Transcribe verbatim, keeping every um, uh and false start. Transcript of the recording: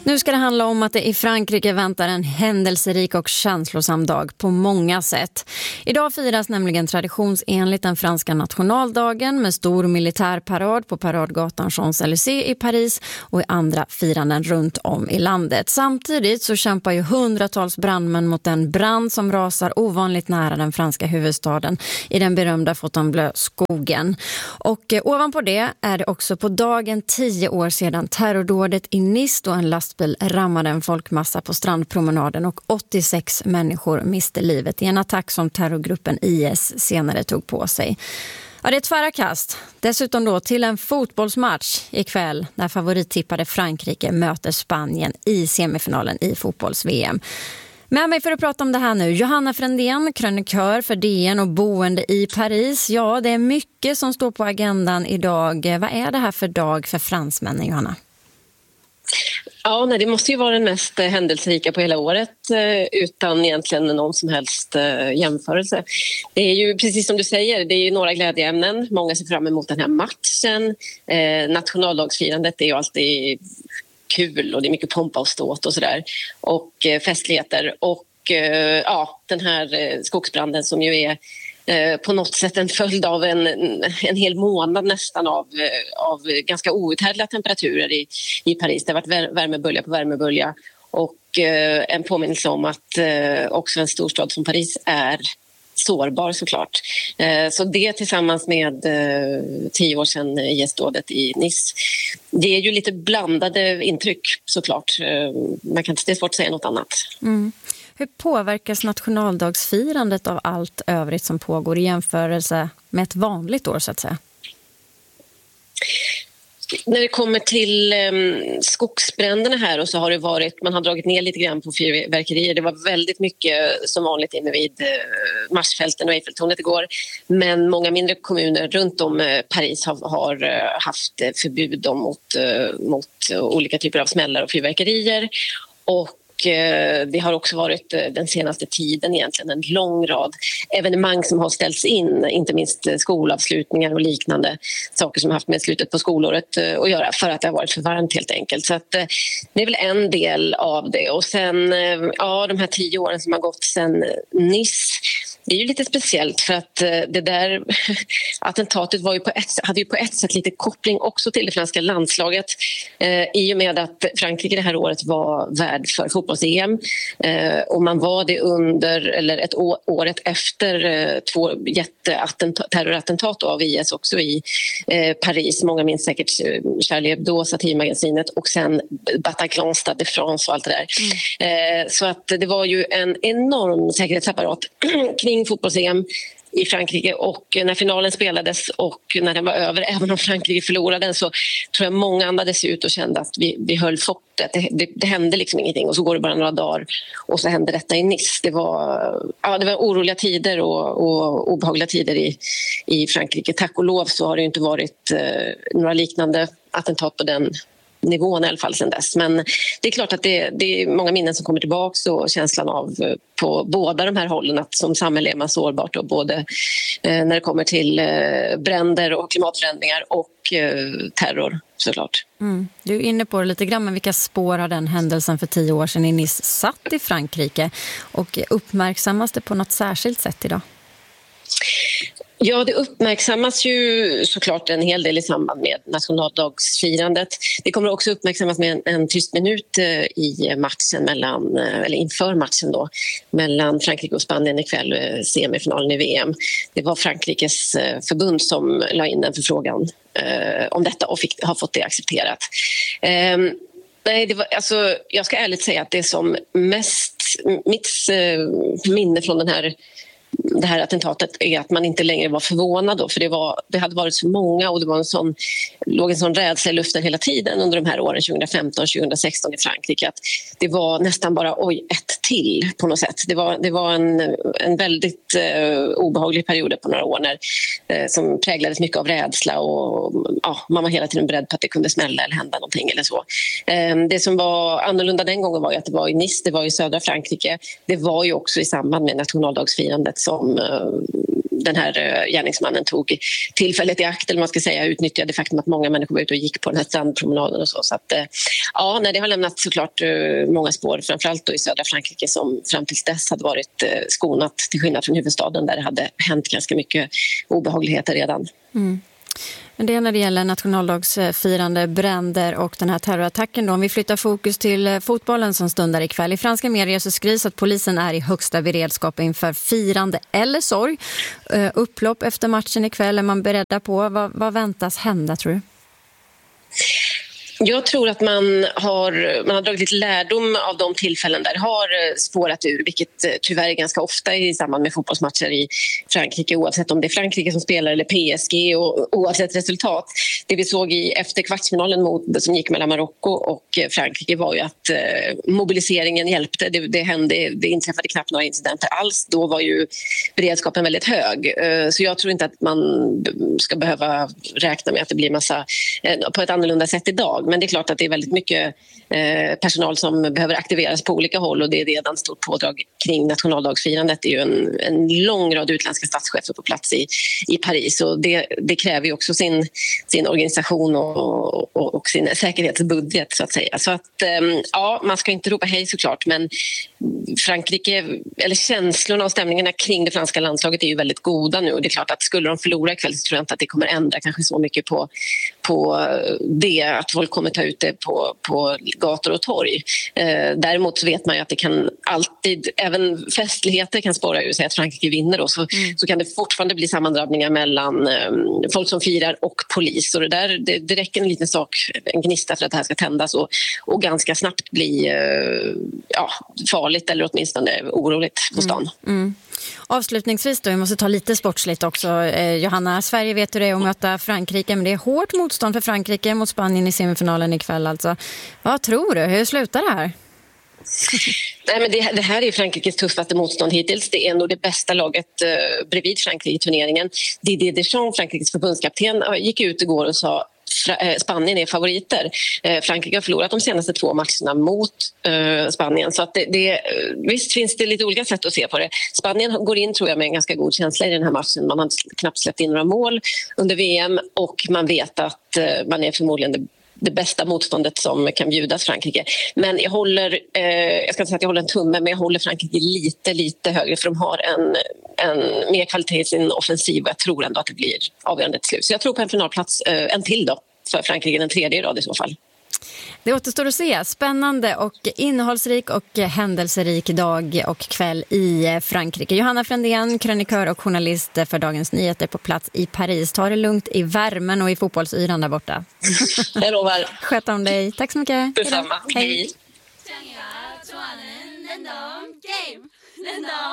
Nu ska det handla om att det i Frankrike väntar en händelserik och känslosam dag på många sätt. Idag firas nämligen traditionsenligt den franska nationaldagen med stor militärparad på paradgatan Champs-Élysées i Paris och i andra firanden runt om i landet. Samtidigt så kämpar ju hundratals brandmän mot en brand som rasar ovanligt nära den franska huvudstaden i den berömda Fontainebleau-skogen. Och eh, ovanpå det är det också på dagen tio år sedan terrordådet i Nice då en lastbil rammade en folkmassa på strandpromenaden och åttiosex människor miste livet i en attack som terrorgruppen I S senare tog på sig. Ja, det är ett tvära kast. Dessutom då till en fotbollsmatch ikväll där favorittippade Frankrike möter Spanien i semifinalen i fotbolls-V M. Med mig för att prata om det här nu, Johanna Frändén, krönikör för D N och boende i Paris. Ja, det är mycket som står på agendan idag. Vad är det här för dag för fransmännen, Johanna? Ja, nej, det måste ju vara den mest händelserika på hela året utan egentligen någon som helst jämförelse. Det är ju precis som du säger, det är ju några glädjeämnen. Många ser fram emot den här matchen. Eh, nationaldagsfirandet är ju alltid kul och det är mycket pompa och ståt och sådär. Och eh, festligheter. Och eh, ja, den här eh, skogsbranden som ju är Eh, på något sätt en följd av en, en hel månad nästan av, av ganska outhärdliga temperaturer i, i Paris. Det har varit värmebölja på värmebölja och eh, en påminnelse om att eh, också en storstad som Paris är sårbar såklart. Eh, så det tillsammans med eh, tio år sedan I S-dådet i Nice, det är ju lite blandade intryck såklart. Eh, man kan, det är svårt att säga något annat. Mm. Hur påverkas nationaldagsfirandet av allt övrigt som pågår i jämförelse med ett vanligt år så att säga? När det kommer till um, skogsbränderna här och så har det varit, man har dragit ner lite grann på fyrverkerier. Det var väldigt mycket som vanligt inne vid uh, Marsfälten och Eiffeltornet igår. Men många mindre kommuner runt om uh, Paris har, har uh, haft uh, förbud mot, uh, mot uh, olika typer av smällar och fyrverkerier. Och det har också varit den senaste tiden egentligen en lång rad evenemang som har ställts in, inte minst skolavslutningar och liknande saker som har haft med slutet på skolåret att göra för att det har varit för varmt helt enkelt. Så att det är väl en del av det. Och sen, ja, de här tio åren som har gått sedan Nice, det är ju lite speciellt för att det där attentatet var ju på ett, hade ju på ett sätt lite koppling också till det franska landslaget eh, i och med att Frankrike det här året var värd för fotbolls-E M eh, och man var det under, eller ett år, året efter eh, två jätteterrorattentat av I S också i eh, Paris. Många minns säkert Charlie Hebdo, satirmagasinet och sen Bataclan, Stade de France och allt det där. Mm. Eh, så att det var ju en enorm säkerhetsapparat kring fotbolls-E M i Frankrike och när finalen spelades och när den var över, även om Frankrike förlorade den, så tror jag många andades ut och kände att vi, vi höll fortet. Det, det, det hände liksom ingenting och så går det bara några dagar och så hände detta i Nice. Det var, ja, det var oroliga tider och, och obehagliga tider i, i Frankrike. Tack och lov så har det inte varit eh, några liknande attentat på den nivån i alla fall sedan dess. Men det är klart att det, det är många minnen som kommer tillbaka och känslan av på båda de här hållen att som samhälle är man sårbart och både eh, när det kommer till eh, bränder och klimatförändringar och eh, terror såklart. Mm. Du är inne på det lite grann, men vilka spår har den händelsen för tio år sedan i Nice satt i Frankrike och uppmärksammas det på något särskilt sätt idag? Ja, det uppmärksammas ju såklart en hel del i samband med nationaldagsfirandet. Det kommer också uppmärksammas med en, en tyst minut eh, i matchen mellan, eh, eller inför matchen då, mellan Frankrike och Spanien ikväll, eh, semifinalen i V M. Det var Frankrikes eh, förbund som la in en förfrågan eh, om detta och fick, har fått det accepterat. Eh, nej, det var, alltså, jag ska ärligt säga att det som mest, mitt eh, minne från den här det här attentatet är att man inte längre var förvånad då, för det, var, det hade varit så många och det var en sån, låg en sån rädsla i luften hela tiden under de här åren tjugohundrafemton tjugohundrasexton i Frankrike att det var nästan bara oj, ett till på något sätt. Det var, det var en, en väldigt eh, obehaglig period på några år när, eh, som präglades mycket av rädsla och ja, man var hela tiden beredd på att det kunde smälla eller hända någonting eller så. Eh, det som var annorlunda den gången var ju att det var i Nice, det var i södra Frankrike. Det var ju också i samband med nationaldagsfirandet som den här gärningsmannen tog tillfället i akt, eller man ska säga utnyttjade det faktum att många människor var ute och gick på den här strandpromenaden och så. Så att, ja, nej, det har lämnat såklart många spår, framförallt då i södra Frankrike som fram till dess hade varit skonat till skillnad från huvudstaden där det hade hänt ganska mycket obehagligheter redan. Mm. Men det är när det gäller nationaldagsfirande, bränder och den här terrorattacken då. Om vi flyttar fokus till fotbollen som stundar ikväll. I franska medier så skrivs att polisen är i högsta beredskap inför firande eller sorg. Upplopp efter matchen ikväll är man beredda på. Vad, vad väntas hända, tror du? Jag tror att man har, man har dragit lite lärdom av de tillfällen där har spårat ur, vilket tyvärr är ganska ofta i samband med fotbollsmatcher i Frankrike, oavsett om det är Frankrike som spelar eller P S G och oavsett resultat. Det vi såg i efter kvartsfinalen mot, som gick mellan Marocko och Frankrike var ju att eh, mobiliseringen hjälpte. Det, det hände, det inträffade knappt några incidenter alls. Då var ju beredskapen väldigt hög. Eh, så jag tror inte att man ska behöva räkna med att det blir massa eh, på ett annorlunda sätt idag. Men det är klart att det är väldigt mycket eh, personal som behöver aktiveras på olika håll och det är redan stort pådrag kring nationaldagsfirandet. Det är ju en, en lång rad utländska statschefer på plats i, i Paris och det, det kräver ju också sin, sin organisation och, och, och sin säkerhetsbudget så att säga. Så att eh, ja, man ska inte ropa hej såklart, men Frankrike, eller känslorna och stämningarna kring det franska landslaget är ju väldigt goda nu och det är klart att skulle de förlora ikväll så tror jag inte att det kommer ändra kanske så mycket på, på det att folk kommer ta ut det på, på gator och torg. Eh, däremot så vet man ju att det kan alltid, även festligheter kan spåra ur sig att Frankrike vinner då, så, mm. så kan det fortfarande bli sammandrabbningar mellan eh, folk som firar och polis och det där, det, det räcker en liten sak, en gnista för att det här ska tändas och, och ganska snabbt bli eh, ja, farligt eller åtminstone oroligt på stan. Mm. Mm. Avslutningsvis då, vi måste ta lite sportsligt också. Eh, Johanna, Sverige vet du det är att möta Frankrike, men det är hårt motstånd för Frankrike mot Spanien i semifinalen ikväll alltså. Vad tror du? Hur slutar det här? Nej, men det, det här är Frankrikes tuffaste motstånd hittills. Det är nog det bästa laget eh, bredvid Frankrike i turneringen. Didier Deschamps, Frankrikes förbundskapten, gick ut igår och sa Spanien är favoriter. Frankrike har förlorat de senaste två matcherna mot uh, Spanien. Så att det, det, visst finns det lite olika sätt att se på det. Spanien går in tror jag med en ganska god känsla i den här matchen. Man har knappt släppt in några mål under V M och man vet att uh, man är förmodligen det det bästa motståndet som kan bjudas Frankrike. Men jag håller, eh, jag ska inte säga att jag håller en tumme, men jag håller Frankrike lite, lite högre för de har en, en mer kvalitet i sin offensiv och jag tror ändå att det blir avgörande till slut. Så jag tror på en finalplats, eh, en till då, för Frankrike, den tredje i rad i så fall. Det återstår att se. Spännande och innehållsrik och händelserik dag och kväll i Frankrike. Johanna Frändén, krönikör och journalist för Dagens Nyheter på plats i Paris. Ta det lugnt i värmen och i fotbollsyran där borta. Jag lovar. Sköt om dig. Tack så mycket. Detsamma. Hej. Hej.